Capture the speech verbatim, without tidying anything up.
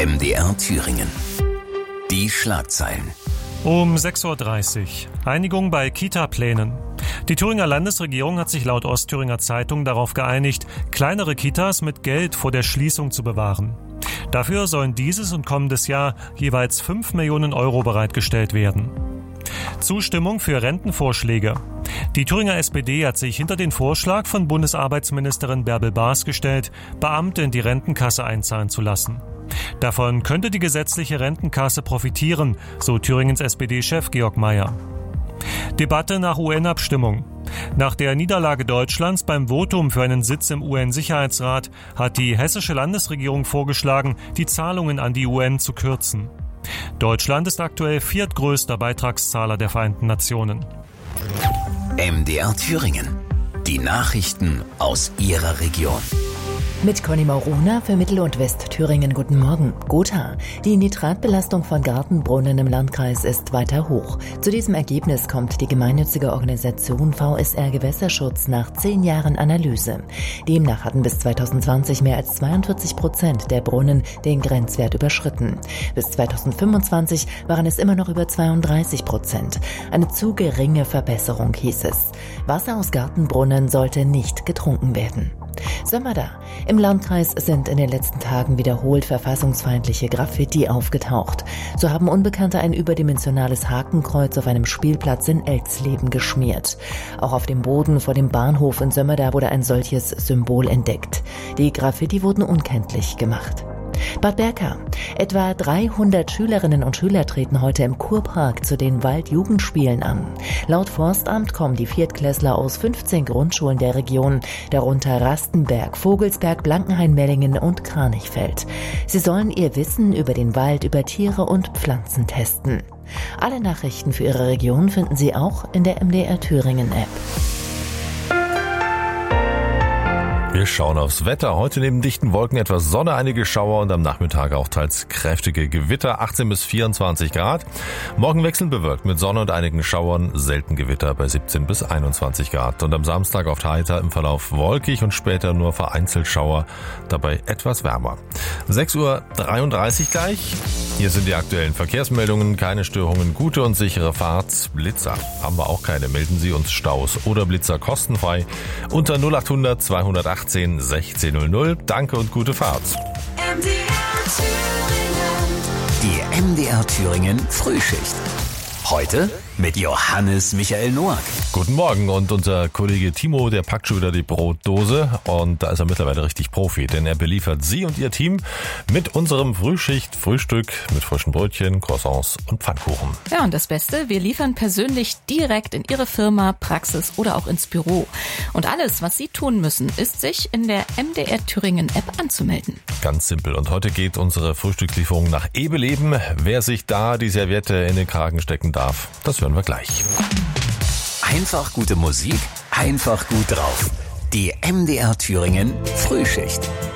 M D R Thüringen. Die Schlagzeilen. Um sechs Uhr dreißig. Einigung bei Kita-Plänen. Die Thüringer Landesregierung hat sich laut Ostthüringer Zeitung darauf geeinigt, kleinere Kitas mit Geld vor der Schließung zu bewahren. Dafür sollen dieses und kommendes Jahr jeweils fünf Millionen Euro bereitgestellt werden. Zustimmung für Rentenvorschläge. Die Thüringer S P D hat sich hinter den Vorschlag von Bundesarbeitsministerin Bärbel Baas gestellt, Beamte in die Rentenkasse einzahlen zu lassen. Davon könnte die gesetzliche Rentenkasse profitieren, so Thüringens S P D-Chef Georg Mayer. Debatte nach U N-Abstimmung. Nach der Niederlage Deutschlands beim Votum für einen Sitz im U N-Sicherheitsrat hat die hessische Landesregierung vorgeschlagen, die Zahlungen an die U N zu kürzen. Deutschland ist aktuell viertgrößter Beitragszahler der Vereinten Nationen. M D R Thüringen. Die Nachrichten aus Ihrer Region. Mit Conny Maurona für Mittel- und Westthüringen. Guten Morgen. Gotha. Die Nitratbelastung von Gartenbrunnen im Landkreis ist weiter hoch. Zu diesem Ergebnis kommt die gemeinnützige Organisation V S R Gewässerschutz nach zehn Jahren Analyse. Demnach hatten bis zweitausendzwanzig mehr als zweiundvierzig Prozent der Brunnen den Grenzwert überschritten. Bis zweitausendfünfundzwanzig waren es immer noch über zweiunddreißig Prozent. Eine zu geringe Verbesserung, hieß es. Wasser aus Gartenbrunnen sollte nicht getrunken werden. Sömmerda. Im Landkreis sind in den letzten Tagen wiederholt verfassungsfeindliche Graffiti aufgetaucht. So haben Unbekannte ein überdimensionales Hakenkreuz auf einem Spielplatz in Elxleben geschmiert. Auch auf dem Boden vor dem Bahnhof in Sömmerda wurde ein solches Symbol entdeckt. Die Graffiti wurden unkenntlich gemacht. Bad Berka. Etwa dreihundert Schülerinnen und Schüler treten heute im Kurpark zu den Waldjugendspielen an. Laut Forstamt kommen die Viertklässler aus fünfzehn Grundschulen der Region, darunter Rastenberg, Vogelsberg, Blankenhain-Mellingen und Kranichfeld. Sie sollen ihr Wissen über den Wald, über Tiere und Pflanzen testen. Alle Nachrichten für Ihre Region finden Sie auch in der M D R Thüringen App. Wir schauen aufs Wetter. Heute neben dichten Wolken etwas Sonne, einige Schauer und am Nachmittag auch teils kräftige Gewitter, achtzehn bis vierundzwanzig Grad. Morgen wechselnd bewölkt mit Sonne und einigen Schauern, selten Gewitter bei siebzehn bis einundzwanzig Grad. Und am Samstag oft heiter, im Verlauf wolkig und später nur vereinzelt Schauer, dabei etwas wärmer. sechs Uhr dreiunddreißig gleich. Hier sind die aktuellen Verkehrsmeldungen. Keine Störungen, gute und sichere Fahrt. Blitzer haben wir auch keine. Melden Sie uns Staus oder Blitzer kostenfrei unter null achthundert zweihundertachtzehn sechzehn null null. Danke und gute Fahrt. M D R Thüringen. Die M D R Thüringen Frühschicht. Heute mit Johannes Michael Noack. Guten Morgen, und unser Kollege Timo, der packt schon wieder die Brotdose, und da ist er mittlerweile richtig Profi, denn er beliefert Sie und Ihr Team mit unserem Frühschicht-Frühstück mit frischen Brötchen, Croissants und Pfannkuchen. Ja, und das Beste, wir liefern persönlich direkt in Ihre Firma, Praxis oder auch ins Büro. Und alles, was Sie tun müssen, ist, sich in der M D R Thüringen App anzumelden. Ganz simpel. Und heute geht unsere Frühstückslieferung nach Ebeleben. Wer sich da die Serviette in den Kragen stecken darf, das hören wir gleich. Einfach gute Musik, einfach gut drauf. Die M D R Thüringen Frühschicht.